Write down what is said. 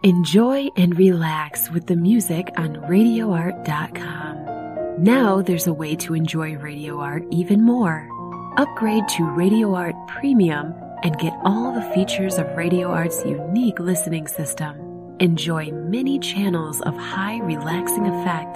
Enjoy and relax with the music on RadioArt.com. Now there's a way to enjoy Radio Art even more. Upgrade to Radio Art Premium and get all the features of Radio Art's unique listening system. Enjoy many channels of high relaxing effects